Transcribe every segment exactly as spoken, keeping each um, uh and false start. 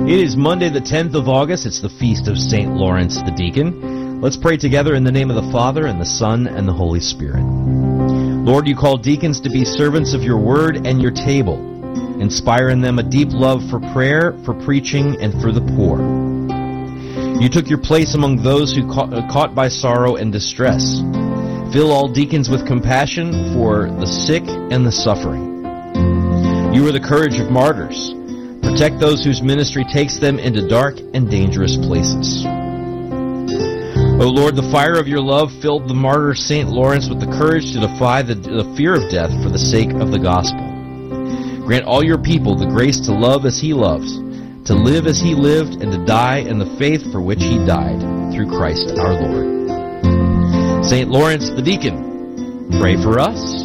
It is Monday the tenth of August. It's the feast of Saint Lawrence the Deacon. Let's pray together in the name of the Father, and the Son, and the Holy Spirit. Lord, you call deacons to be servants of your word and your table. Inspire in them a deep love for prayer, for preaching, and for the poor. You took your place among those who caught, uh, caught by sorrow and distress. Fill all deacons with compassion for the sick and the suffering. You are the courage of martyrs. Protect those whose ministry takes them into dark and dangerous places. O Lord, the fire of your love filled the martyr Saint Lawrence with the courage to defy the, the fear of death for the sake of the gospel. Grant all your people the grace to love as he loves, to live as he lived, and to die in the faith for which he died, through Christ our Lord. Saint Lawrence the Deacon, pray for us.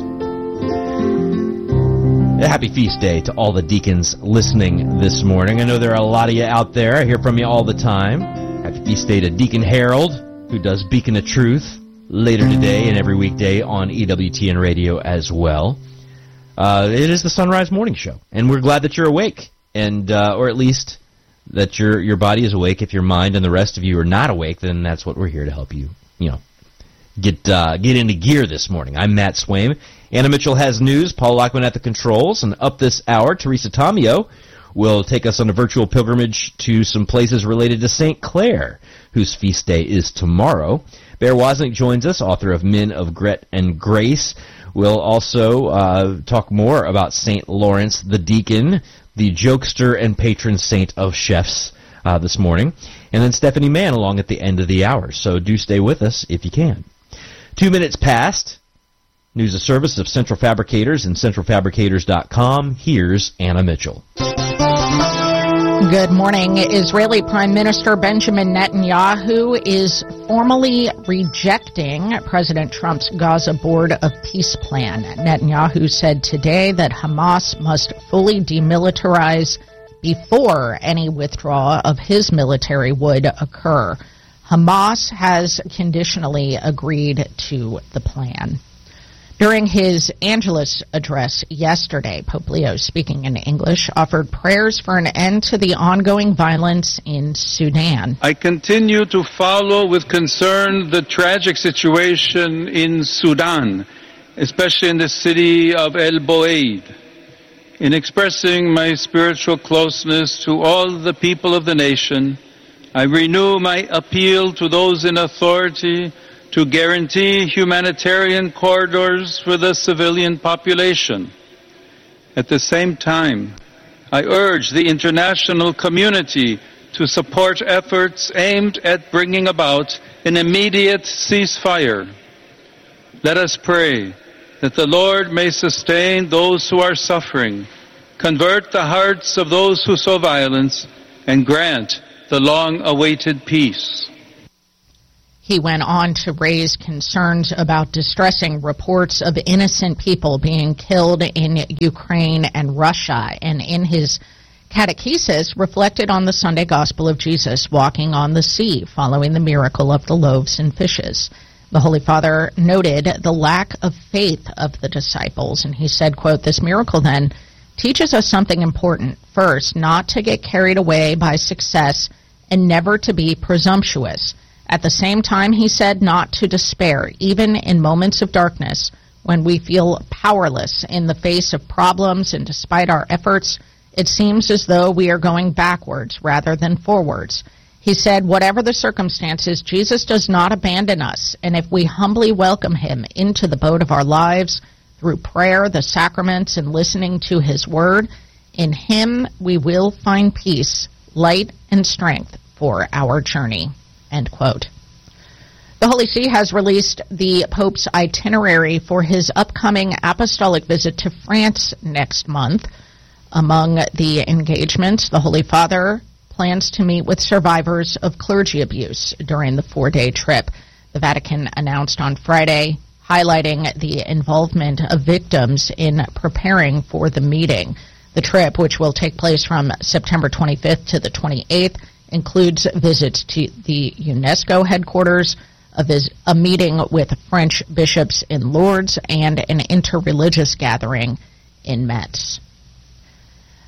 A happy feast day to all the deacons listening this morning. I know there are a lot of you out there. I hear from you all the time. Happy feast day to Deacon Harold, who does Beacon of Truth later today and every weekday on E W T N Radio as well. Uh, it is the Sunrise Morning Show, and we're glad that you're awake, and uh, or at least that your your body is awake. If your mind and the rest of you are not awake, then that's what we're here to help you, you know, get uh, get into gear this morning. I'm Matt Swaim. Anna Mitchell has news. Paul Lockman at the controls. And up this hour, Teresa Tomeo will take us on a virtual pilgrimage to some places related to Saint Clare, whose feast day is tomorrow. Bear Wozniak joins us, author of Men of Grit and Grace. We'll also uh, talk more about Saint Lawrence the Deacon, the jokester and patron saint of chefs, uh, this morning. And then Stephanie Mann along at the end of the hour. So do stay with us if you can. Two minutes past. News of service of Central Fabricators and central fabricators dot com. Here's Anna Mitchell. Good morning. Israeli Prime Minister Benjamin Netanyahu is formally rejecting President Trump's Gaza Board of Peace plan. Netanyahu said today that Hamas must fully demilitarize before any withdrawal of his military would occur. Hamas has conditionally agreed to the plan. During his Angelus address yesterday, Pope Leo, speaking in English, offered prayers for an end to the ongoing violence in Sudan. I continue to follow with concern the tragic situation in Sudan, especially in the city of El Boeid. In expressing my spiritual closeness to all the people of the nation, I renew my appeal to those in authority to guarantee humanitarian corridors for the civilian population. At the same time, I urge the international community to support efforts aimed at bringing about an immediate ceasefire. Let us pray that the Lord may sustain those who are suffering, convert the hearts of those who sow violence, and grant the long-awaited peace. He went on to raise concerns about distressing reports of innocent people being killed in Ukraine and Russia, and in his catechesis reflected on the Sunday Gospel of Jesus walking on the sea following the miracle of the loaves and fishes. The Holy Father noted the lack of faith of the disciples, and he said, quote, "This miracle then teaches us something important. First, not to get carried away by success and never to be presumptuous. At the same time, he said, not to despair, even in moments of darkness, when we feel powerless in the face of problems, and despite our efforts, it seems as though we are going backwards rather than forwards. He said, whatever the circumstances, Jesus does not abandon us, and if we humbly welcome him into the boat of our lives through prayer, the sacraments, and listening to his word, in him we will find peace, light, and strength for our journey." End quote. The Holy See has released the Pope's itinerary for his upcoming apostolic visit to France next month. Among the engagements, the Holy Father plans to meet with survivors of clergy abuse during the four-day trip. The Vatican announced on Friday, highlighting the involvement of victims in preparing for the meeting. The trip, which will take place from September twenty-fifth to the twenty-eighth, includes visits to the UNESCO headquarters, a, vis- a meeting with French bishops in Lourdes, and an interreligious gathering in Metz.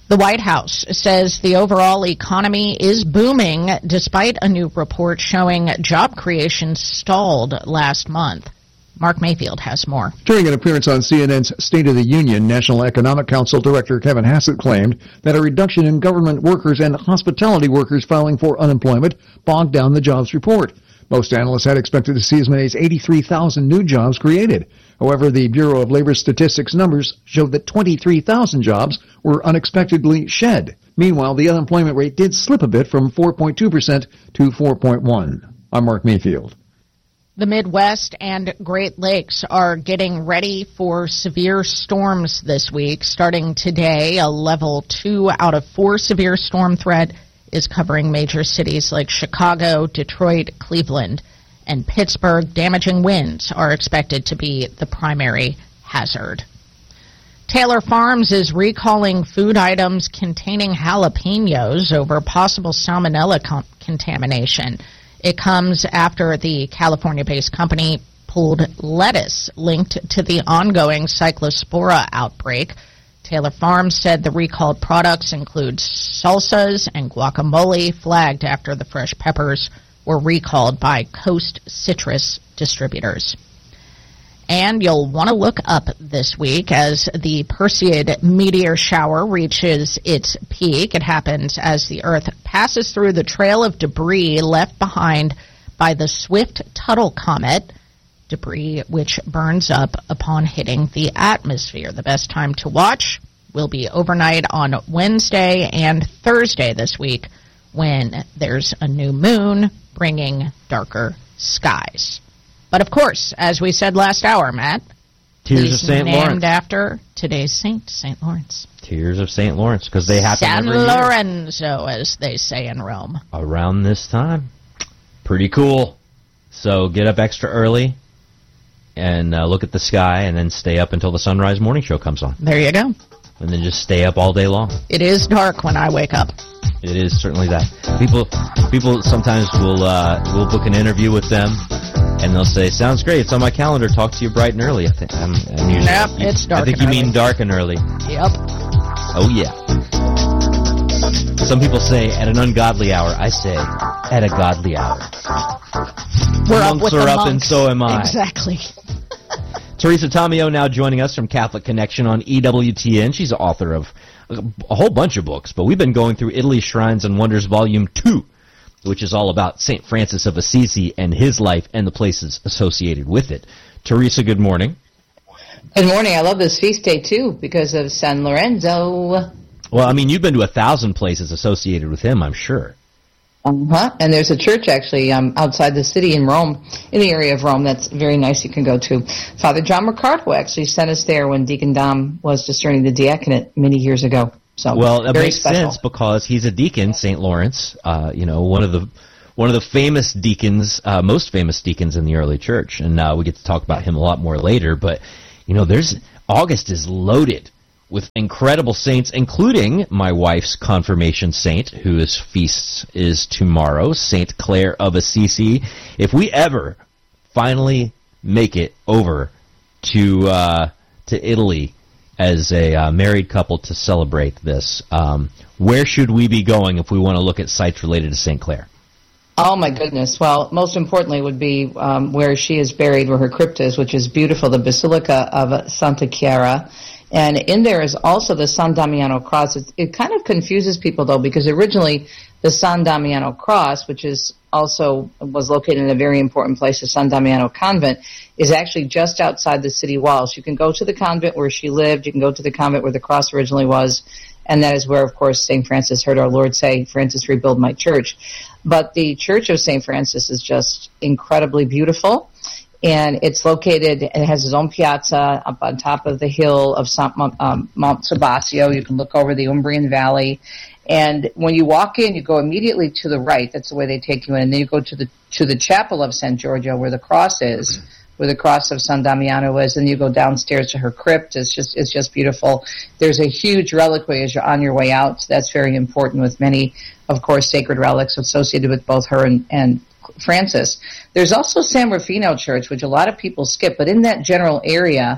The White House says the overall economy is booming despite a new report showing job creation stalled last month. Mark Mayfield has more. During an appearance on C N N's State of the Union, National Economic Council Director Kevin Hassett claimed that a reduction in government workers and hospitality workers filing for unemployment bogged down the jobs report. Most analysts had expected to see as many as eighty-three thousand new jobs created. However, the Bureau of Labor Statistics numbers showed that twenty-three thousand jobs were unexpectedly shed. Meanwhile, the unemployment rate did slip a bit from four point two percent to four point one percent. I'm Mark Mayfield. The Midwest and Great Lakes are getting ready for severe storms this week. Starting today, a level two out of four severe storm threat is covering major cities like Chicago, Detroit, Cleveland, and Pittsburgh. Damaging winds are expected to be the primary hazard. Taylor Farms is recalling food items containing jalapenos over possible salmonella con- contamination. It comes after the California-based company pulled lettuce linked to the ongoing Cyclospora outbreak. Taylor Farms said the recalled products include salsas and guacamole, flagged after the fresh peppers were recalled by Coast Citrus distributors. And you'll want to look up this week as the Perseid meteor shower reaches its peak. It happens as the Earth passes through the trail of debris left behind by the Swift-Tuttle comet, debris which burns up upon hitting the atmosphere. The best time to watch will be overnight on Wednesday and Thursday this week when there's a new moon bringing darker skies. But of course, as we said last hour, Matt, Tears of Saint named Lawrence. after today's saint, Saint Lawrence. Tears of Saint Lawrence, because they happen San every year. Lorenzo, as they say in Rome. Around this time. Pretty cool. So get up extra early and uh, look at the sky, and then stay up until the Sunrise Morning Show comes on. There you go. And then just stay up all day long. It is dark when I wake up. It is certainly that. People people sometimes will uh, will book an interview with them, and they'll say, "Sounds great. It's on my calendar. Talk to you bright and early." I think I'm, I'm usually, Nope, it's dark I think and you early. mean dark and early. Yep. Oh yeah. Some people say at an ungodly hour. I say at a godly hour. We're The up monks with are the up, monks. and so am I. Exactly. Teresa Tomeo now joining us from Catholic Connection on E W T N. She's the author of a whole bunch of books, but we've been going through Italy's Shrines and Wonders Volume two, which is all about Saint Francis of Assisi and his life and the places associated with it. Teresa, good morning. Good morning. I love this feast day, too, because of San Lorenzo. Well, I mean, you've been to a thousand places associated with him, I'm sure. Uh-huh. And there's a church, actually, um, outside the city in Rome, in the area of Rome, that's very nice you can go to. Father John Mercado actually sent us there when Deacon Dom was discerning the diaconate many years ago. So Well, that very makes special. sense because he's a deacon, Saint Lawrence, uh, you know, one of the one of the famous deacons, uh, most famous deacons in the early church. And uh, we get to talk about him a lot more later. But, you know, there's August is loaded with incredible saints, including my wife's confirmation saint, whose feast is tomorrow, Saint Clare of Assisi. If we ever finally make it over to uh, to Italy as a uh, married couple to celebrate this, um, where should we be going if we want to look at sites related to Saint Clare? Oh, my goodness. Well, most importantly would be um, where she is buried, where her crypt is, which is beautiful, the Basilica of Santa Chiara. And in there is also the San Damiano cross. It, it kind of confuses people, though, because originally the San Damiano cross, which is also was located in a very important place, the San Damiano convent, is actually just outside the city walls. You can go to the convent where she lived. You can go to the convent where the cross originally was. And that is where, of course, Saint Francis heard our Lord say, "Francis, rebuild my church." But the Church of Saint Francis is just incredibly beautiful. And it's located, it has its own piazza up on top of the hill of um, Mount Sabasio. You can look over the Umbrian Valley. And when you walk in, you go immediately to the right. That's the way they take you in. And then you go to the to the chapel of San Giorgio, where the cross is, where the cross of San Damiano is. And you go downstairs to her crypt. It's just it's just beautiful. There's a huge reliquary as you're on your way out. So that's very important, with many, of course, sacred relics associated with both her and, and Francis. There's also San Rufino Church, which a lot of people skip, but in that general area,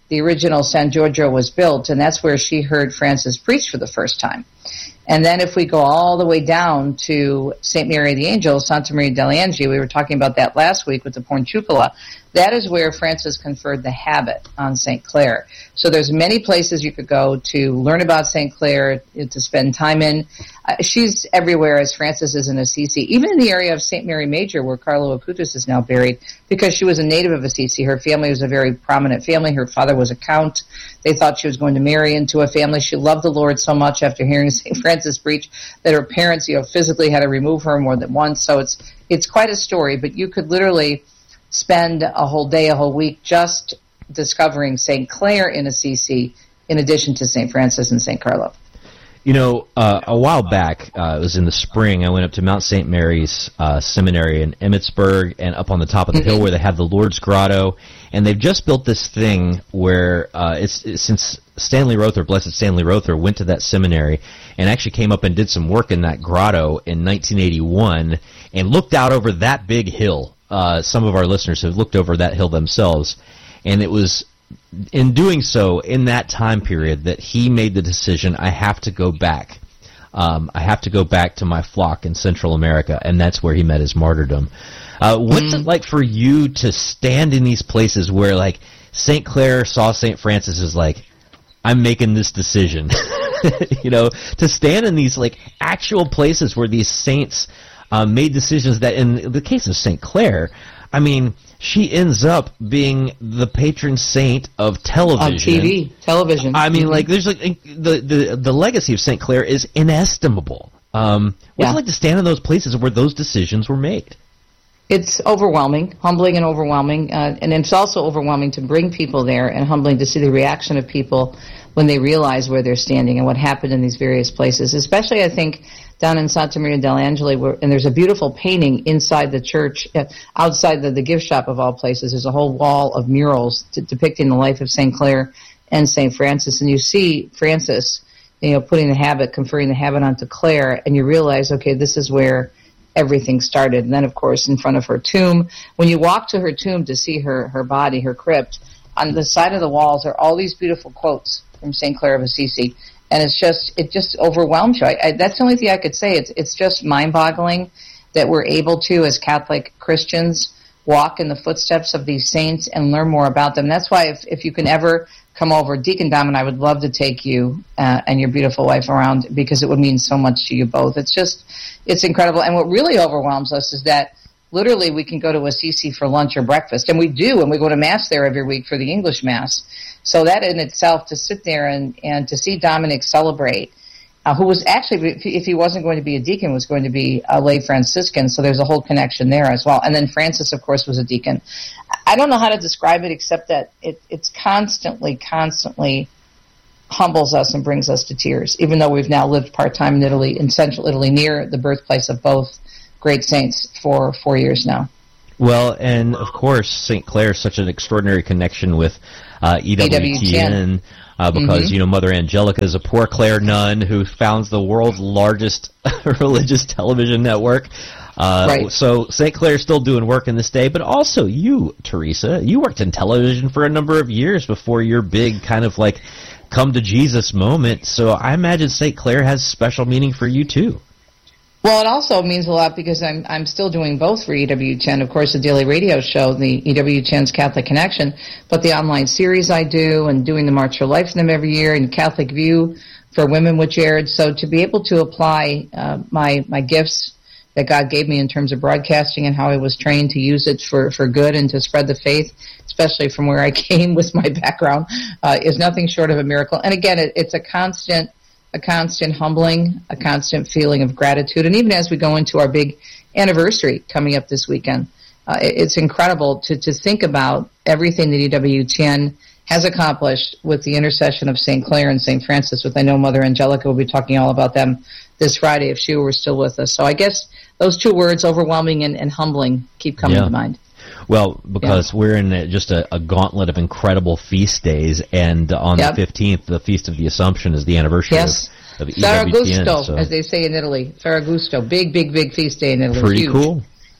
the original San Giorgio was built, and that's where she heard Francis preach for the first time. And then if we go all the way down to Saint Mary the Angel, Santa Maria degli Angeli, we were talking about that last week with the Porciuncula, that is where Francis conferred the habit on Saint Clare. So there's many places you could go to learn about Saint Clare, to spend time in. Uh, she's everywhere, as Francis is in Assisi, even in the area of Saint Mary Major, where Carlo Acutis is now buried, because she was a native of Assisi. Her family was a very prominent family. Her father was a count. They thought she was going to marry into a family. She loved the Lord so much after hearing Saint Francis preach that her parents, you know, physically had to remove her more than once. So it's it's quite a story, but you could literally spend a whole day, a whole week just discovering Saint Clare in Assisi, in addition to Saint Francis and Saint Carlo. You know, uh, a while back, uh, it was in the spring, I went up to Mount Saint Mary's uh, Seminary in Emmitsburg, and up on the top of the mm-hmm. hill where they have the Lourdes Grotto, and they've just built this thing where uh, it's, it's since Stanley Rother, Blessed Stanley Rother, went to that seminary and actually came up and did some work in that grotto in nineteen eighty-one and looked out over that big hill. Uh, some of our listeners have looked over that hill themselves, and it was in doing so in that time period that he made the decision, I have to go back. Um, I have to go back to my flock in Central America, and that's where he met his martyrdom. Uh, what's mm. it like for you to stand in these places where, like, Saint Clare saw Saint Francis as like, I'm making this decision, you know, to stand in these, like, actual places where these saints Uh, made decisions that, in the case of Saint Clare, I mean, she ends up being the patron saint of television. On T V, television. I mean, mm-hmm. like, there's like the, the the legacy of Saint Clare is inestimable. Um, what's yeah. it like to stand in those places where those decisions were made? It's overwhelming, humbling and overwhelming, uh, and it's also overwhelming to bring people there, and humbling to see the reaction of people when they realize where they're standing and what happened in these various places. Especially, I think, down in Santa Maria degli Angeli, where, and there's a beautiful painting inside the church, uh, outside the, the gift shop of all places. There's a whole wall of murals t- depicting the life of Saint Clare and Saint Francis, and you see Francis, you know, putting the habit, conferring the habit onto Clare, and you realize, okay, this is where everything started. And then, of course, in front of her tomb, when you walk to her tomb to see her, her body, her crypt, on the side of the walls are all these beautiful quotes from Saint Clare of Assisi. And it's just, it just overwhelms you. I, I, that's the only thing I could say. It's, it's just mind-boggling that we're able to, as Catholic Christians, walk in the footsteps of these saints and learn more about them. That's why if, if you can ever come over, Deacon Dom and I would love to take you uh, and your beautiful wife around, because it would mean so much to you both. It's just, it's incredible. And what really overwhelms us is that literally we can go to Assisi for lunch or breakfast, and we do, and we go to Mass there every week for the English Mass. So that in itself, to sit there and, and to see Dominic celebrate, uh, who was actually, if he, if he wasn't going to be a deacon, was going to be a lay Franciscan, so there's a whole connection there as well. And then Francis, of course, was a deacon. I don't know how to describe it except that it, it's constantly, constantly humbles us and brings us to tears, even though we've now lived part-time in Italy, in central Italy, near the birthplace of both great saints for four years now. Well, and of course, Saint Clare is such an extraordinary connection with uh, E W T N, uh, because, mm-hmm. you know, Mother Angelica is a Poor Clare nun who founds the world's largest religious television network. Uh, right. So Saint Clare's still doing work in this day, but also you, Teresa, you worked in television for a number of years before your big kind of like come to Jesus moment. So I imagine Saint Clare has special meaning for you too. Well, it also means a lot because I'm I'm still doing both for E W T N. Of course, the daily radio show, the E W T N's Catholic Connection, but the online series I do, and doing the March for Life for them every year, and Catholic View for women with Jared. So to be able to apply uh, my my gifts that God gave me in terms of broadcasting and how I was trained to use it for, for good and to spread the faith, especially from where I came with my background, uh, is nothing short of a miracle. And again, it, it's a constant a constant humbling, a constant feeling of gratitude. And even as we go into our big anniversary coming up this weekend, uh, it's incredible to, to think about everything that E W T N has accomplished with the intercession of Saint Clare and Saint Francis, with I know Mother Angelica will be talking all about them this Friday if she were still with us. So I guess those two words, overwhelming and, and humbling, keep coming yeah. to mind. Well, because yeah. we're in a, just a, a gauntlet of incredible feast days, and on yep. the fifteenth, the Feast of the Assumption is the anniversary yes. of, of E W T N. Ferragosto, so. as they say in Italy. Ferragosto, big, big, big feast day in Italy. Pretty Huge. cool.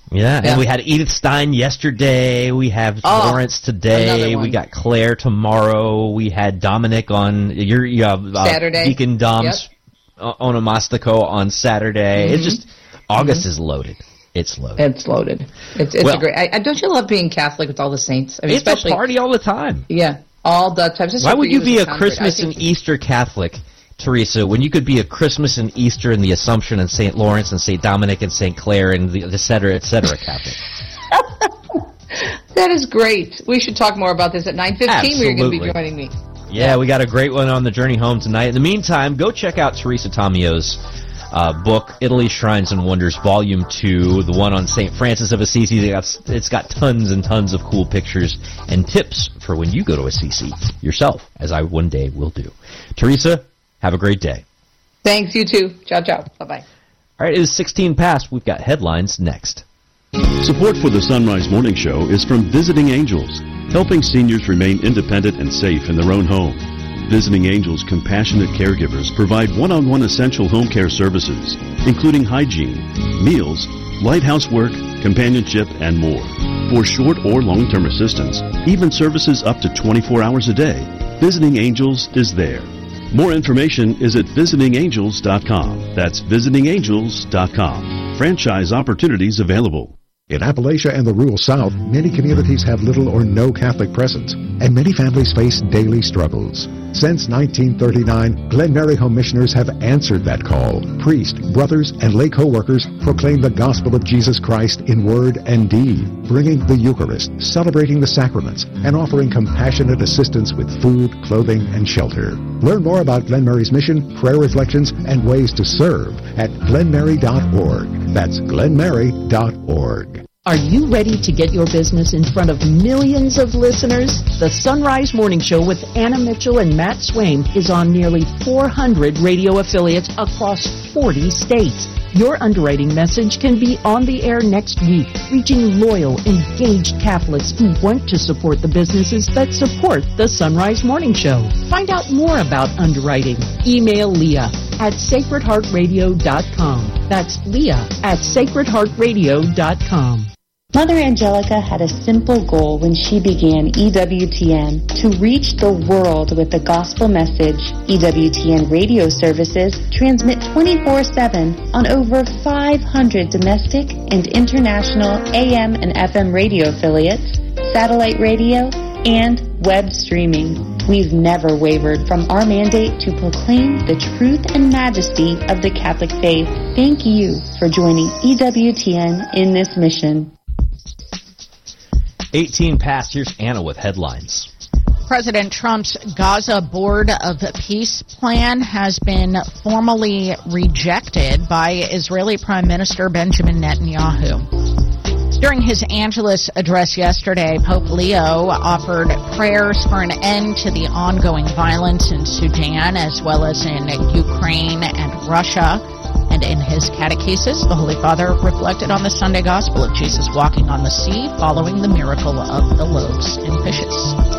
Yeah, Yeah. and we had Edith Stein yesterday. We have Oh, Lawrence today. another one. We got Claire tomorrow. We had Dominic on your you have, uh, Saturday. Deacon Dom's yep. Onomastico on Saturday. Mm-hmm. It's just August mm-hmm. is loaded. It's loaded. It's loaded. It's it's well, a great. I, I, don't you love being Catholic with all the saints? I mean, it's especially a party all the time. Yeah, all the time. Why would you be a Christmas and Easter Catholic, Teresa, when you could be a Christmas and Easter and the Assumption and Saint Lawrence and Saint Dominic and Saint Clair and the et cetera, et cetera Catholic? That is great. We should talk more about this at nine fifteen. Where you're going to be joining me. Yeah, we got a great one on the journey home tonight. In the meantime, go check out Teresa Tomio's uh, book, Italy, Shrines and Wonders, Volume two, the one on Saint Francis of Assisi. It's got tons and tons of cool pictures and tips for when you go to Assisi yourself, as I one day will do. Teresa, have a great day. Thanks, you too. Ciao, ciao. Bye-bye. All right, it is sixteen past. We've got headlines next. Support for the Sunrise Morning Show is from Visiting Angels, helping seniors remain independent and safe in their own home. Visiting Angels compassionate caregivers provide one-on-one essential home care services, including hygiene, meals, light housework, companionship, and more. For short or long-term assistance, even services up to twenty-four hours a day, Visiting Angels is there. More information is at visiting angels dot com. That's visiting angels dot com. Franchise opportunities available. In Appalachia and the rural South, many communities have little or no Catholic presence, and many families face daily struggles. Since nineteen thirty-nine, Glen Mary Home Missioners have answered that call. Priests, brothers, and lay co-workers proclaim the gospel of Jesus Christ in word and deed, bringing the Eucharist, celebrating the sacraments, and offering compassionate assistance with food, clothing, and shelter. Learn more about Glen Mary's mission, prayer reflections, and ways to serve at glen mary dot org. That's glen mary dot org. Are you ready to get your business in front of millions of listeners? The Sunrise Morning Show with Anna Mitchell and Matt Swain is on nearly four hundred radio affiliates across forty states. Your underwriting message can be on the air next week, reaching loyal, engaged Catholics who want to support the businesses that support the Sunrise Morning Show. Find out more about underwriting. Email Leah at sacred heart radio dot com. That's Leah at sacred heart radio dot com. Mother Angelica had a simple goal when she began E W T N, to reach the world with the gospel message. E W T N radio services transmit twenty-four seven on over five hundred domestic and international A M and F M radio affiliates, satellite radio, and web streaming. We've never wavered from our mandate to proclaim the truth and majesty of the Catholic faith. Thank you for joining E W T N in this mission. eighteen past. Here's Anna with headlines. President Trump's Gaza Board of Peace plan has been formally rejected by Israeli Prime Minister Benjamin Netanyahu. During his Angelus address yesterday, Pope Leo offered prayers for an end to the ongoing violence in Sudan as well as in Ukraine and Russia. And in his catechesis, the Holy Father reflected on the Sunday Gospel of Jesus walking on the sea following the miracle of the loaves and fishes.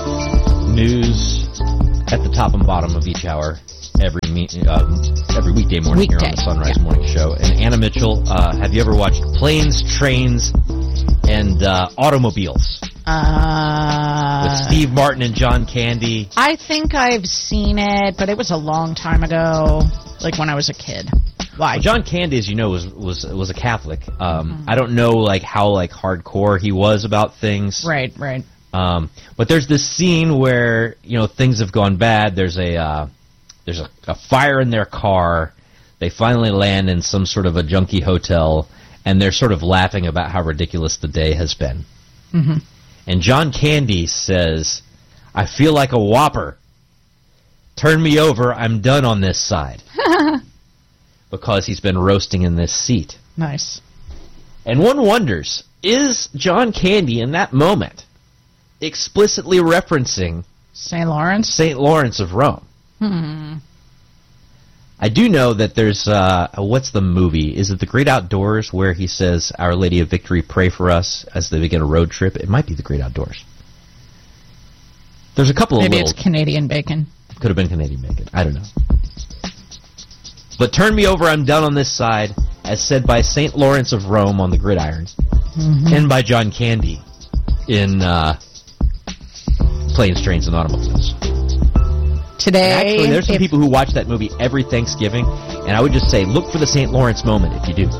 News at the top and bottom of each hour every me- uh, every weekday morning Weekday. here on the Sunrise Yeah. Morning Show. And Anna Mitchell, uh, have you ever watched Planes, Trains, and uh, Automobiles Uh, with Steve Martin and John Candy? I think I've seen it, but it was a long time ago, like when I was a kid. Why? Well, John Candy, as you know, was was was a Catholic. Um, mm-hmm. I don't know like how like hardcore he was about things. Right, right. Um, but there's this scene where you know things have gone bad. There's a uh, there's a, a fire in their car. They finally land in some sort of a junky hotel, and they're sort of laughing about how ridiculous the day has been. Mm-hmm. And John Candy says, "I feel like a whopper. Turn me over. I'm done on this side." Because he's been roasting in this seat. Nice. And one wonders, is John Candy in that moment explicitly referencing Saint Lawrence? Saint Lawrence of Rome? Hmm. I do know that there's, uh, what's the movie? Is it The Great Outdoors where he says, Our Lady of Victory, pray for us as they begin a road trip? It might be The Great Outdoors. There's a couple Maybe of little... it's Canadian bacon. Could have been Canadian bacon. I don't know. But turn me over, I'm done on this side, as said by Saint Lawrence of Rome on the gridiron. Mm-hmm. And by John Candy in uh, Planes, Trains, and Automobiles. Today, and actually, there's some if, people who watch that movie every Thanksgiving, and I would just say, look for the Saint Lawrence moment if you do.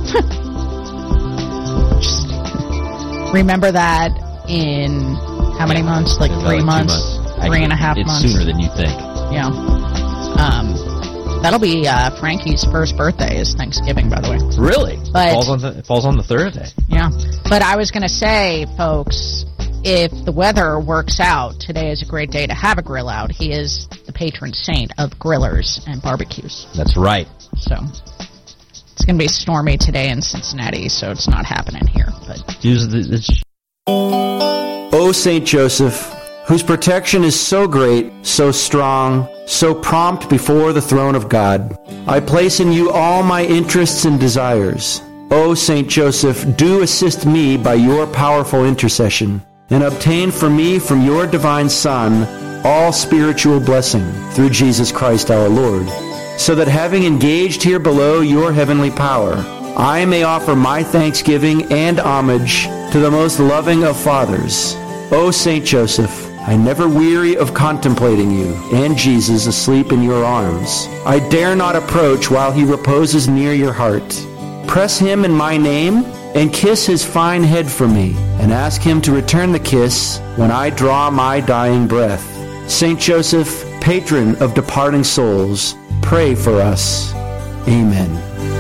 Just remember that in how many yeah, months? Like three like months, months. three Actually, and a half it's months. It's sooner than you think. Yeah. Um, that'll be uh, Frankie's first birthday is Thanksgiving, by the way. Really? But, it falls on the, it falls on the Thursday. Yeah. But I was going to say, folks, if the weather works out, today is a great day to have a grill out. He is the patron saint of grillers and barbecues. That's right. So it's going to be stormy today in Cincinnati, so it's not happening here. But Use the, the O Saint Joseph, whose protection is so great, so strong, so prompt before the throne of God, I place in you all my interests and desires. O Saint Joseph, do assist me by your powerful intercession, and obtain for me from your divine Son all spiritual blessing through Jesus Christ our Lord, so that having engaged here below your heavenly power, I may offer my thanksgiving and homage to the most loving of fathers. O Saint Joseph, I never weary of contemplating you and Jesus asleep in your arms. I dare not approach while he reposes near your heart. Press him in my name and kiss his fine head for me, and ask him to return the kiss when I draw my dying breath. Saint Joseph, patron of departing souls, pray for us. Amen.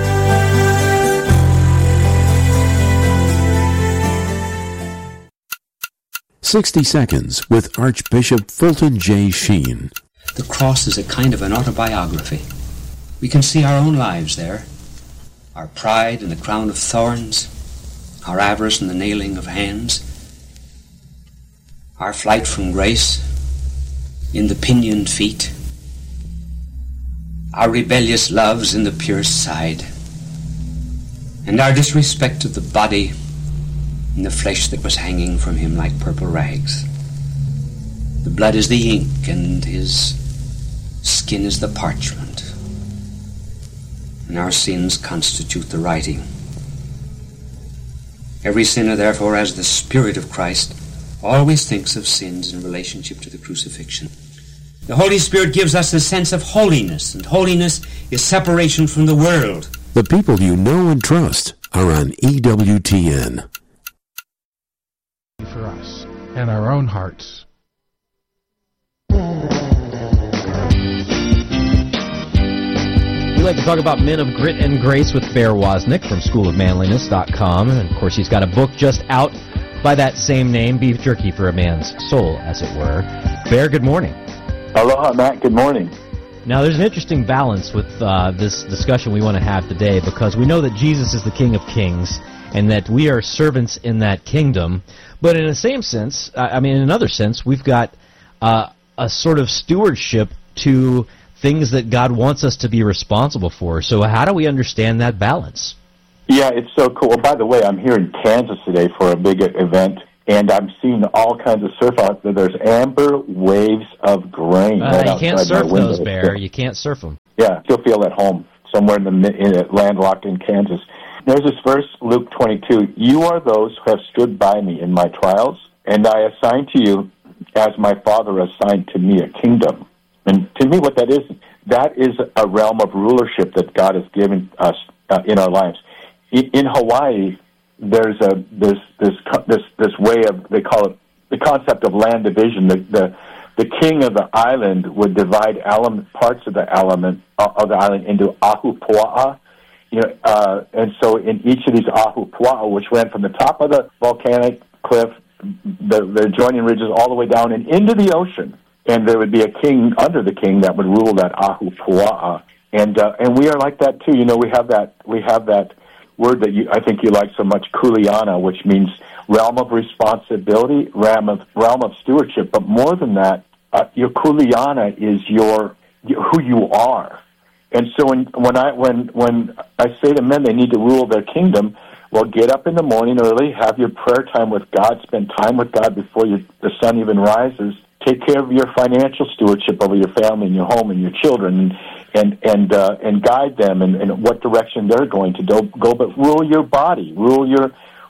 sixty Seconds with Archbishop Fulton J. Sheen. The cross is a kind of an autobiography. We can see our own lives there. Our pride in the crown of thorns, our avarice in the nailing of hands, our flight from grace in the pinioned feet, our rebellious loves in the pierced side, and our disrespect of the body in the flesh that was hanging from him like purple rags. The blood is the ink, and his skin is the parchment, and our sins constitute the writing. Every sinner, therefore, as the Spirit of Christ, always thinks of sins in relationship to the crucifixion. The Holy Spirit gives us a sense of holiness, and holiness is separation from the world. The people you know and trust are on E W T N. For us and our own hearts. We like to talk about men of grit and grace with Bear Wozniak from school of manliness dot com. And, of course, he's got a book just out by that same name, Beef Jerky for a Man's Soul, as it were. Bear, good morning. Aloha, Matt. Good morning. Now, there's an interesting balance with uh, this discussion we want to have today, because we know that Jesus is the King of Kings and that we are servants in that kingdom. But in the same sense, I mean, in another sense, we've got uh, a sort of stewardship to things that God wants us to be responsible for. So how do we understand that balance? Yeah, it's so cool. By the way, I'm here in Kansas today for a big event, and I'm seeing all kinds of surf out there. There's amber waves of grain. Uh, right you can't surf those, Bear. You can't surf them. Yeah, still feel at home somewhere in the in a landlocked in Kansas. There's this verse, Luke twenty-two. You are those who have stood by me in my trials, and I assign to you, as my Father assigned to me, a kingdom. And to me, what that is, that is a realm of rulership that God has given us uh, in our lives. In, in Hawaii, there's a there's this this this way of, they call it the concept of land division. The the, the king of the island would divide element, parts of the element uh, of the island into ahupua'a. You know, uh, and so in each of these ahupua'a, which went from the top of the volcanic cliff, the, the adjoining ridges, all the way down and into the ocean, and there would be a king under the king that would rule that ahupua'a. And uh, and we are like that too. You know, we have that we have that word that you, I think you like so much, kuleana, which means realm of responsibility, realm of realm of stewardship. But more than that, uh, your kuleana is your who you are. And so when when I when when I say to men they need to rule their kingdom, well, get up in the morning early, have your prayer time with God, spend time with God before you, the sun even rises. Take care of your financial stewardship over your family and your home and your children, and and uh, and guide them in, in what direction they're going to go. But rule your body, rule your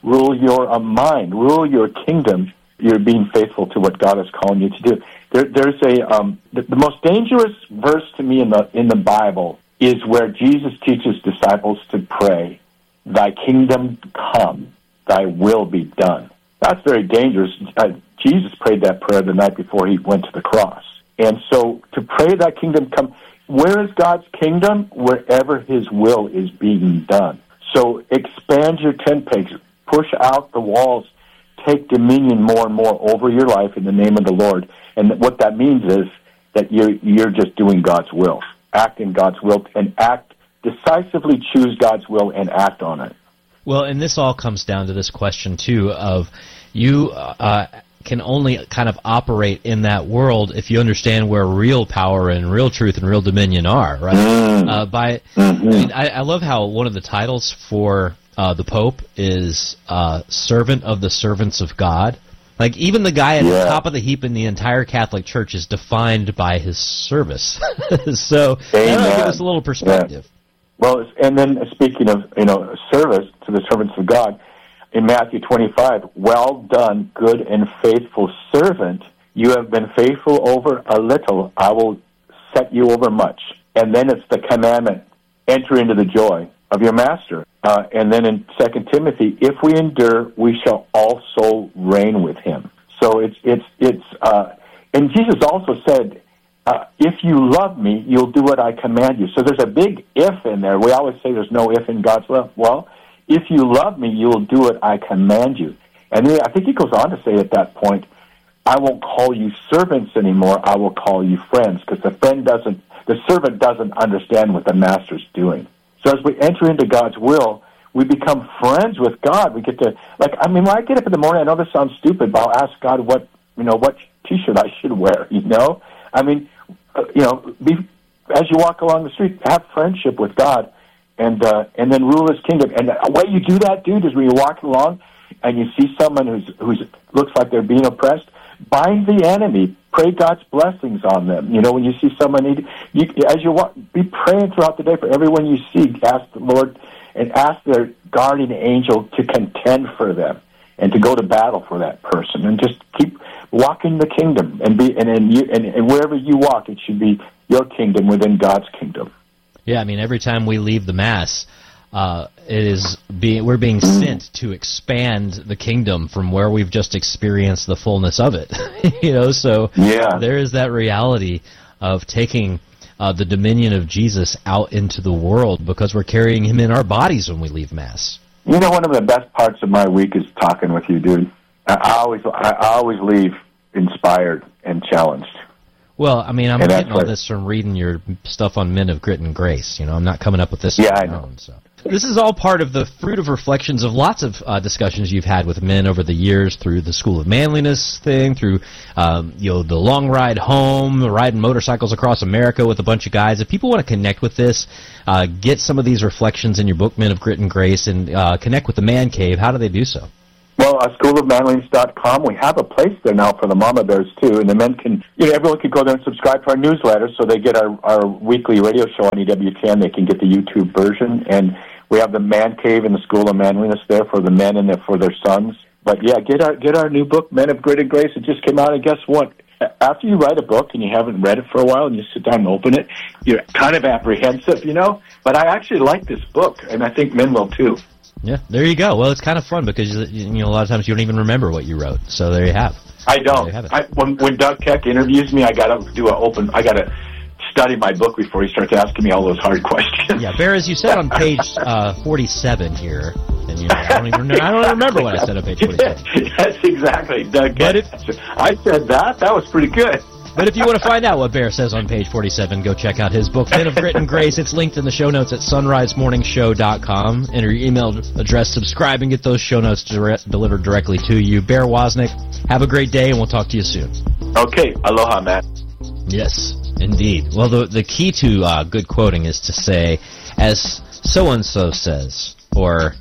rule your uh, mind, rule your kingdom. You're being faithful to what God is calling you to do. There, there's a um, the, the most dangerous verse to me in the in the Bible is where Jesus teaches disciples to pray, "Thy kingdom come, Thy will be done." That's very dangerous. Uh, Jesus prayed that prayer the night before he went to the cross, and so to pray "Thy kingdom come," where is God's kingdom? Wherever His will is being done. So expand your tent pegs, push out the walls. Take dominion more and more over your life in the name of the Lord. And what that means is that you're, you're just doing God's will. Act in God's will and act, decisively choose God's will and act on it. Well, and this all comes down to this question, too, of you uh, can only kind of operate in that world if you understand where real power and real truth and real dominion are, right? Mm. Uh, by, mm-hmm. I mean, I, I love how one of the titles for Uh, the Pope is uh, servant of the servants of God. Like, even the guy at yeah. the top of the heap in the entire Catholic Church is defined by his service. So, that'll give us a little perspective. Yeah. Well, and then speaking of, you know, service to the servants of God, in Matthew twenty-five, "Well done, good and faithful servant. You have been faithful over a little. I will set you over much." And then it's the commandment, "Enter into the joy of your master." Uh, and then in Second Timothy, "If we endure, we shall also reign with him." So it's, it's, it's, uh, and Jesus also said, uh, "If you love me, you'll do what I command you." So there's a big if in there. We always say there's no if in God's love. Well, if you love me, you'll do what I command you. And then I think he goes on to say at that point, "I won't call you servants anymore. I will call you friends," because the friend doesn't, the servant doesn't understand what the master's doing. So as we enter into God's will, we become friends with God. We get to, like, I mean, when I get up in the morning, I know this sounds stupid, but I'll ask God what, you know, what T-shirt I should wear, you know? I mean, uh, you know, be, as you walk along the street, have friendship with God and uh, and then rule His kingdom. And the way you do that, dude, is when you're walking along and you see someone who's who's looks like they're being oppressed, bind the enemy. Pray God's blessings on them. You know, when you see someone need, you, as you walk, be praying throughout the day for everyone you see. Ask the Lord and ask their guardian angel to contend for them and to go to battle for that person. And just keep walking the kingdom. And be and and, you, and, and wherever you walk, it should be your kingdom within God's kingdom. Yeah, I mean, every time we leave the Mass, Uh, it is being we're being sent to expand the kingdom from where we've just experienced the fullness of it. You know, so yeah. there is that reality of taking uh, the dominion of Jesus out into the world because we're carrying Him in our bodies when we leave Mass. You know, one of the best parts of my week is talking with you, dude. I, I always I always leave inspired and challenged. Well, I mean, I'm and getting all what, this from reading your stuff on Men of Grit and Grace. You know, I'm not coming up with this yeah, on I my know. own. So. This is all part of the fruit of reflections of lots of uh, discussions you've had with men over the years through the School of Manliness thing, through um, you know the long ride home, riding motorcycles across America with a bunch of guys. If people want to connect with this, uh, get some of these reflections in your book, Men of Grit and Grace, and uh, connect with the Man Cave, how do they do so? Well, uh, school of manliness dot com, we have a place there now for the mama bears, too, and the men can, you know, everyone can go there and subscribe to our newsletter, so they get our, our weekly radio show on E W T N. They can get the YouTube version, and we have the Man Cave and the School of Manliness there for the men and for their sons. But, yeah, get our get our new book, Men of Grit and Grace. It just came out, and guess what? After you write a book and you haven't read it for a while and you sit down and open it, you're kind of apprehensive, you know? But I actually like this book, and I think men will, too. Yeah, there you go. Well, it's kind of fun because you know a lot of times you don't even remember what you wrote. So there you have. I don't. I, when when Doug Keck interviews me, I got to do an open. I got to study my book before he starts asking me all those hard questions. Yeah, Bear, as you said on page uh, forty-seven here, and you know, I don't even I don't remember what I said on page forty-seven. Yes, exactly, Doug Keck. If, I said that. That was pretty good. But if you want to find out what Bear says on page forty-seven, go check out his book, Men of Grit and Grace. It's linked in the show notes at sunrise morning show dot com. Enter your email address, subscribe, and get those show notes direct, delivered directly to you. Bear Wozniak, have a great day, and we'll talk to you soon. Okay. Aloha, Matt. Yes, indeed. Well, the, the key to uh, good quoting is to say, as so-and-so says, or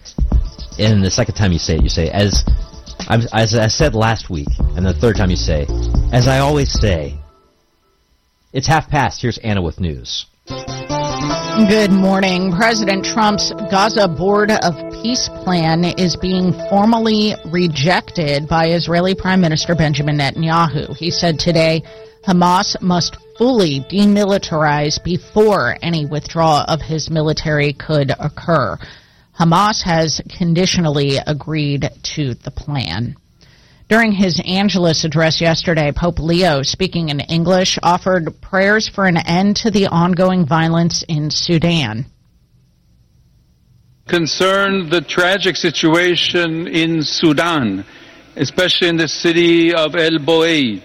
in the second time you say it, you say, as... As I said last week, and the third time you say, as I always say, it's half past. Here's Anna with news. Good morning. President Trump's Gaza Board of peace plan is being formally rejected by Israeli Prime Minister Benjamin Netanyahu. He said today Hamas must fully demilitarize before any withdrawal of his military could occur. Hamas has conditionally agreed to the plan. During his Angelus address yesterday, Pope Leo, speaking in English, offered prayers for an end to the ongoing violence in Sudan. Concerned the tragic situation in Sudan, especially in the city of El Boeid.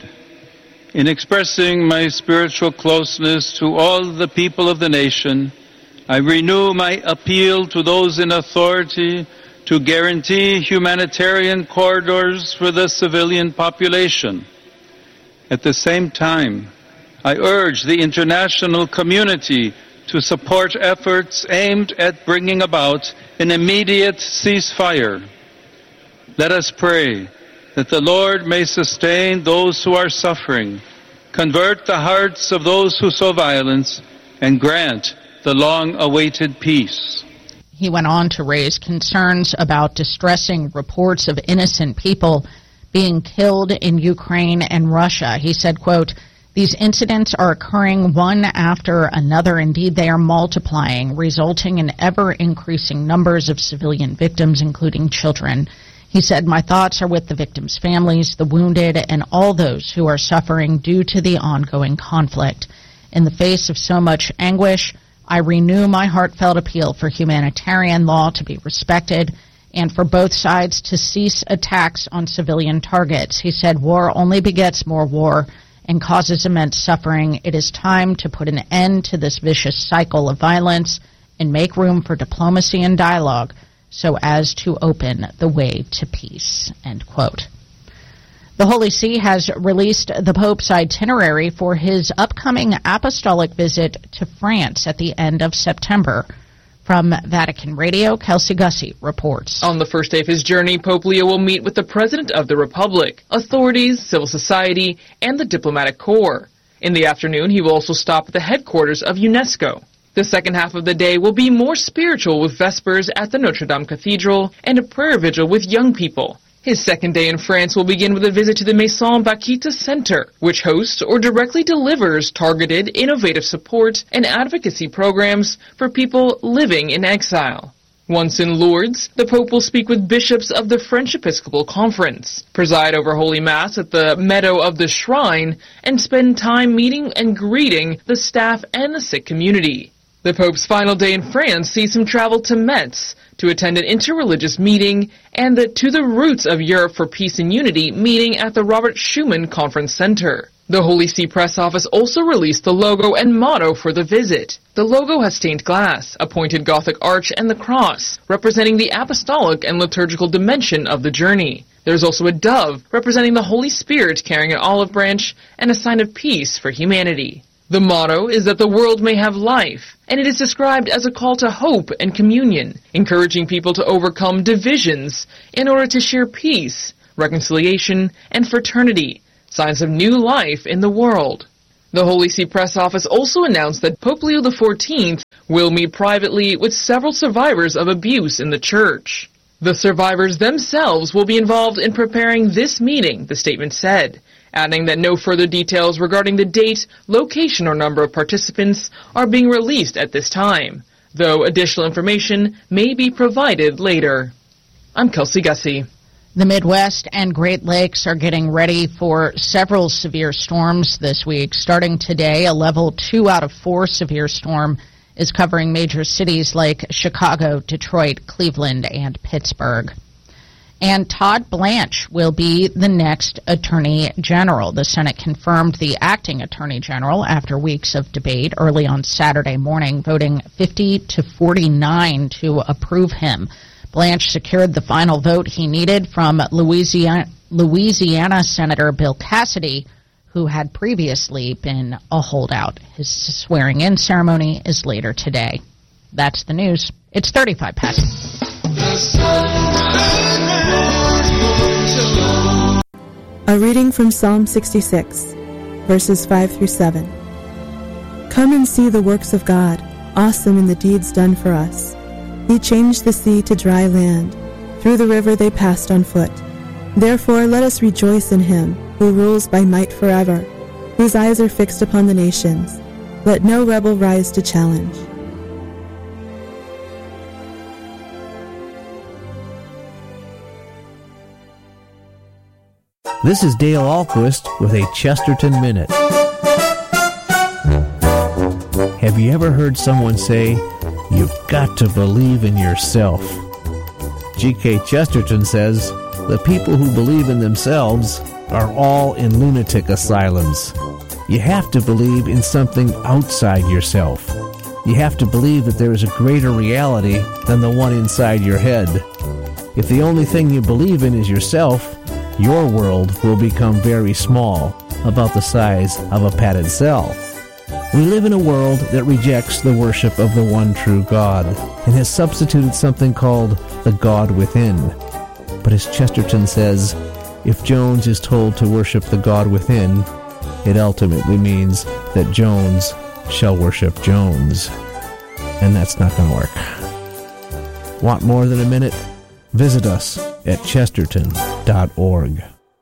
In expressing my spiritual closeness to all the people of the nation, I renew my appeal to those in authority to guarantee humanitarian corridors for the civilian population. At the same time, I urge the international community to support efforts aimed at bringing about an immediate ceasefire. Let us pray that the Lord may sustain those who are suffering, convert the hearts of those who sow violence, and grant the long-awaited peace. He went on to raise concerns about distressing reports of innocent people being killed in Ukraine and Russia. He said, quote, "These incidents are occurring one after another. Indeed, they are multiplying, resulting in ever-increasing numbers of civilian victims, including children." He said, "My thoughts are with the victims' families, the wounded, and all those who are suffering due to the ongoing conflict. In the face of so much anguish, I renew my heartfelt appeal for humanitarian law to be respected and for both sides to cease attacks on civilian targets." He said, "War only begets more war and causes immense suffering. It is time to put an end to this vicious cycle of violence and make room for diplomacy and dialogue so as to open the way to peace." End quote. The Holy See has released the Pope's itinerary for his upcoming apostolic visit to France at the end of September. From Vatican Radio, Kelsey Gussie reports. On the first day of his journey, Pope Leo will meet with the President of the Republic, authorities, civil society, and the diplomatic corps. In the afternoon, he will also stop at the headquarters of UNESCO. The second half of the day will be more spiritual, with Vespers at the Notre Dame Cathedral and a prayer vigil with young people. His second day in France will begin with a visit to the Maison Bakita Center, which hosts or directly delivers targeted, innovative support and advocacy programs for people living in exile. Once in Lourdes, the Pope will speak with bishops of the French Episcopal Conference, preside over Holy Mass at the Meadow of the Shrine, and spend time meeting and greeting the staff and the sick community. The Pope's final day in France sees him travel to Metz to attend an interreligious meeting and the To the Roots of Europe for Peace and Unity meeting at the Robert Schuman Conference Center. The Holy See Press Office also released the logo and motto for the visit. The logo has stained glass, a pointed Gothic arch, and the cross, representing the apostolic and liturgical dimension of the journey. There's also a dove, representing the Holy Spirit carrying an olive branch, and a sign of peace for humanity. The motto is that the world may have life, and it is described as a call to hope and communion, encouraging people to overcome divisions in order to share peace, reconciliation, and fraternity, signs of new life in the world. The Holy See Press Office also announced that Pope Leo the fourteenth will meet privately with several survivors of abuse in the Church. The survivors themselves will be involved in preparing this meeting, the statement said, adding that no further details regarding the date, location, or number of participants are being released at this time, though additional information may be provided later. I'm Kelsey Gussie. The Midwest and Great Lakes are getting ready for several severe storms this week. Starting today, a level two out of four severe storm is covering major cities like Chicago, Detroit, Cleveland, and Pittsburgh. And Todd Blanche will be the next Attorney General. The Senate confirmed the acting Attorney General after weeks of debate early on Saturday morning, voting fifty to forty-nine to approve him. Blanche secured the final vote he needed from Louisiana, Louisiana Senator Bill Cassidy, who had previously been a holdout. His swearing-in ceremony is later today. That's the news. It's thirty-five past. A reading from Psalm sixty-six, verses five through seven. Come and see the works of God, awesome in the deeds done for us. He changed the sea to dry land. Through the river they passed on foot. Therefore let us rejoice in him, who rules by might forever, whose eyes are fixed upon the nations. Let no rebel rise to challenge. This is Dale Ahlquist with a Chesterton Minute. Have you ever heard someone say, "You've got to believe in yourself"? G K Chesterton says, the people who believe in themselves are all in lunatic asylums. You have to believe in something outside yourself. You have to believe that there is a greater reality than the one inside your head. If the only thing you believe in is yourself, your world will become very small, about the size of a padded cell. We live in a world that rejects the worship of the one true God and has substituted something called the God within. But as Chesterton says, if Jones is told to worship the God within, it ultimately means that Jones shall worship Jones. And that's not going to work. Want more than a minute? Visit us at chesterton dot org.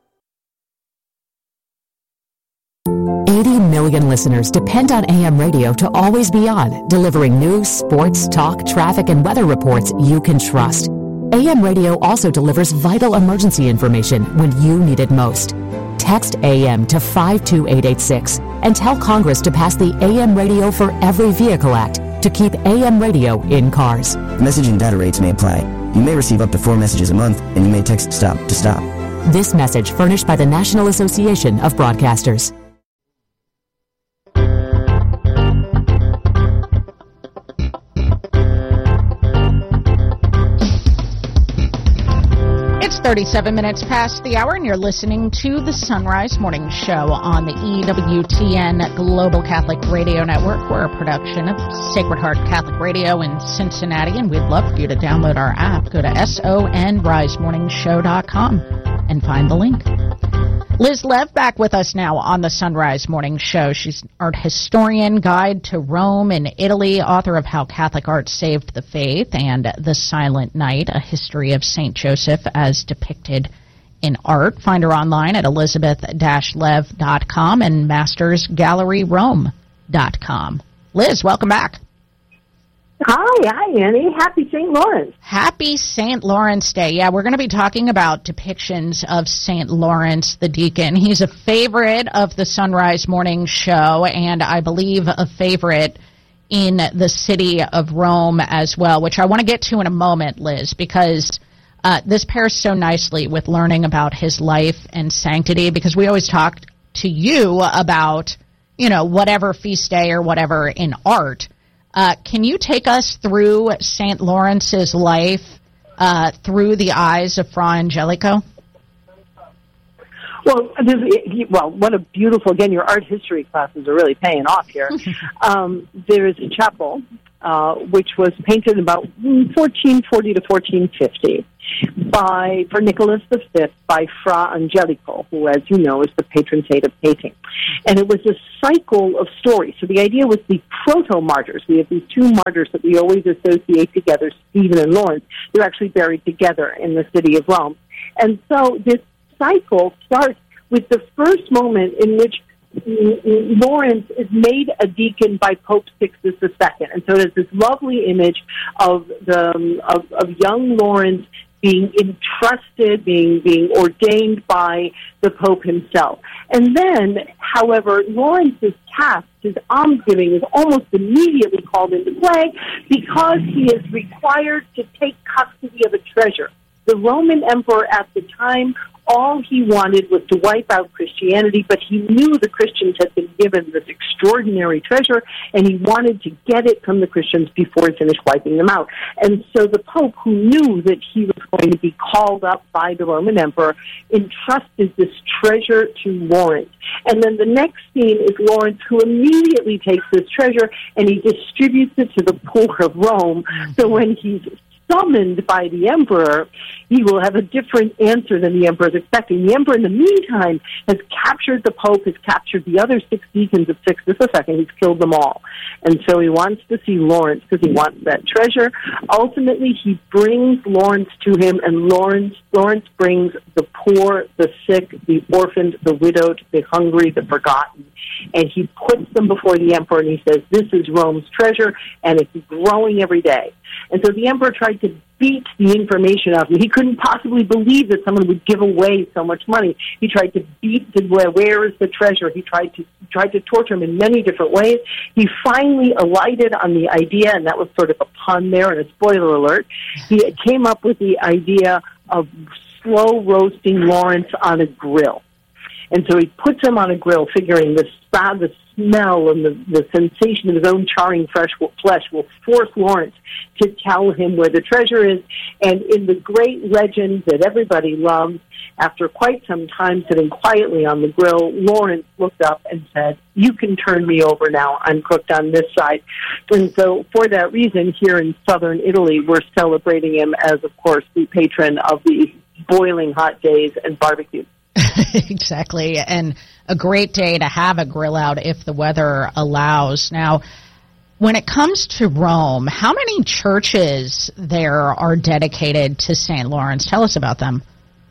eighty million listeners depend on A M radio to always be on, delivering news, sports, talk, traffic, and weather reports you can trust. A M radio also delivers vital emergency information when you need it most. Text A M to five two eight eight six and tell Congress to pass the A M Radio for Every Vehicle Act to keep A M radio in cars. Message and data rates may apply. You may receive up to four messages a month, and you may text STOP to STOP. This message furnished by the National Association of Broadcasters. It's thirty-seven minutes past the hour, and you're listening to the Sunrise Morning Show on the E W T N Global Catholic Radio Network. We're a production of Sacred Heart Catholic Radio in Cincinnati, and we'd love for you to download our app. Go to sonrise morning show dot com and find the link. Liz Lev back with us now on the Sunrise Morning Show. She's an art historian, guide to Rome and Italy, author of How Catholic Art Saved the Faith and The Silent Night, a history of Saint Joseph as depicted in art. Find her online at elizabeth dash lev dot com and masters gallery rome dot com. Liz, welcome back. Hi, hi, Annie. Happy Saint Lawrence. Happy Saint Lawrence Day. Yeah, we're going to be talking about depictions of Saint Lawrence the Deacon. He's a favorite of the Sunrise Morning Show, and I believe a favorite in the city of Rome as well, which I want to get to in a moment, Liz, because uh, this pairs so nicely with learning about his life and sanctity, because we always talk to you about, you know, whatever feast day or whatever in art. Uh, can you take us through Saint Lawrence's life uh, through the eyes of Fra Angelico? Well, well, what a beautiful, again, your art history classes are really paying off here. um, there is a chapel uh, which was painted about fourteen forty to fourteen fifty by, for Nicholas the Fifth, by Fra Angelico, who, as you know, is the patron saint of painting. And it was a cycle of stories. So the idea was the proto-martyrs. We have these two martyrs that we always associate together, Stephen and Lawrence. They're actually buried together in the city of Rome. And so this cycle starts with the first moment in which Lawrence is made a deacon by Pope Sixtus the Second. And so there's this lovely image of the um, of, of young Lawrence being entrusted, being being ordained by the Pope himself. And then, however, Lawrence's task, his almsgiving, is almost immediately called into play because he is required to take custody of a treasure. The Roman emperor at the time, all he wanted was to wipe out Christianity, but he knew the Christians had been given this extraordinary treasure, and he wanted to get it from the Christians before he finished wiping them out. And so the Pope, who knew that he was going to be called up by the Roman emperor, entrusted this treasure to Lawrence. And then the next scene is Lawrence, who immediately takes this treasure and he distributes it to the poor of Rome. So when he's summoned by the emperor, he will have a different answer than the emperor is expecting. The emperor, in the meantime, has captured the Pope, has captured the other six deacons of Sixtus the Second. He's killed them all. And so he wants to see Lawrence because he wants that treasure. Ultimately, he brings Lawrence to him, and Lawrence, Lawrence brings the poor, the sick, the orphaned, the widowed, the hungry, the forgotten. And he puts them before the emperor, and he says, this is Rome's treasure, and it's growing every day. And so the emperor tried to beat the information out of him. He couldn't possibly believe that someone would give away so much money. He tried to beat the, where, where is the treasure? He tried to tried to torture him in many different ways. He finally alighted on the idea, and that was sort of a pun there and a spoiler alert. He came up with the idea of slow roasting Lawrence on a grill. And so he puts him on a grill, figuring the, the smell and the, the sensation of his own charring fresh flesh will force Lawrence to tell him where the treasure is. And in the great legend that everybody loves, after quite some time sitting quietly on the grill, Lawrence looked up and said, you can turn me over now. I'm cooked on this side. And so for that reason, here in southern Italy, we're celebrating him as, of course, the patron of the boiling hot days and barbecue. Exactly, and a great day to have a grill out if the weather allows. Now, when it comes to Rome, how many churches there are dedicated to Saint Lawrence? Tell us about them.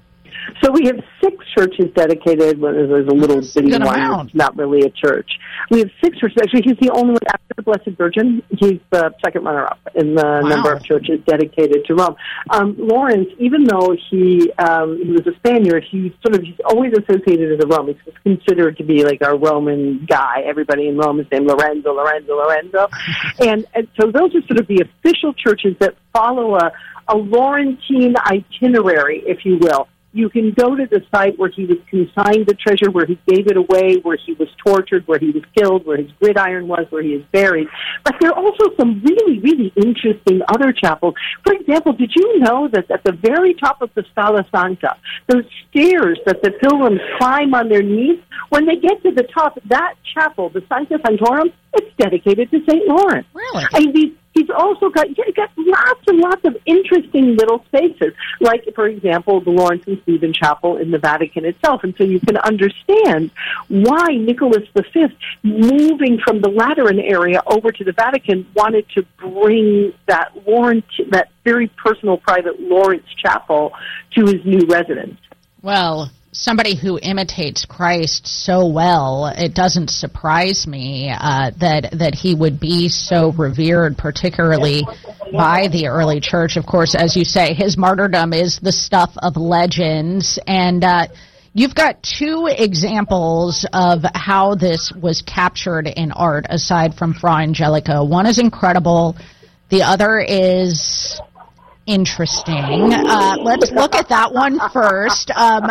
So we have six churches dedicated. Well, there's a little bitty one. It's not really a church. We have six churches. Actually, he's the only one after the Blessed Virgin. He's the second runner-up in the wow. number of churches dedicated to Rome. Um, Lawrence, even though he um, he was a Spaniard, he sort of he's always associated as a Roman. He's considered to be like a Roman guy. Everybody in Rome is named Lorenzo, Lorenzo, Lorenzo. and, and so those are sort of the official churches that follow a, a Laurentine itinerary, if you will. You can go to the site where he was consigned the treasure, where he gave it away, where he was tortured, where he was killed, where his gridiron was, where he is buried. But there are also some really, really interesting other chapels. For example, did you know that at the very top of the Scala Santa, those stairs that the pilgrims climb on their knees, when they get to the top, that chapel, the Sancta Sanctorum, it's dedicated to Saint Lawrence. Really? I mean, these He's also got, he's got lots and lots of interesting little spaces, like, for example, the Lawrence and Stephen Chapel in the Vatican itself. And so you can understand why Nicholas the Fifth, moving from the Lateran area over to the Vatican, wanted to bring that Lawrence, that very personal, private Lawrence Chapel to his new residence. Well, somebody who imitates Christ so well, it doesn't surprise me uh, that that he would be so revered, particularly by the early church. Of course, as you say, his martyrdom is the stuff of legends, and uh, you've got two examples of how this was captured in art, aside from Fra Angelico. One is incredible. The other is interesting. Uh, let's look at that one first. Um,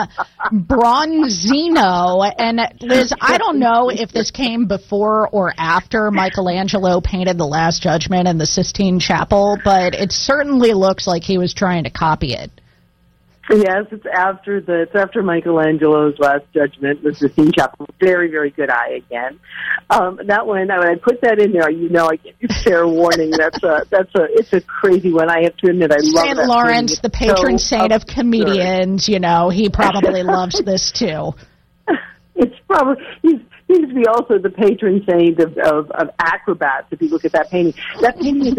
Bronzino. And Liz, I don't know if this came before or after Michelangelo painted The Last Judgment in the Sistine Chapel, but it certainly looks like he was trying to copy it. Yes, it's after the it's after Michelangelo's Last Judgment, the Sistine Chapel. Very, very good eye again. Um, that one, I put that in there. You know, I give you fair warning. That's a that's a it's a crazy one. I have to admit, I love Saint that Lawrence, the patron so saint of absurd. comedians. You know, he probably loves this too. It's probably he's seems to be also the patron saint of, of, of acrobats, if you look at that painting. That painting is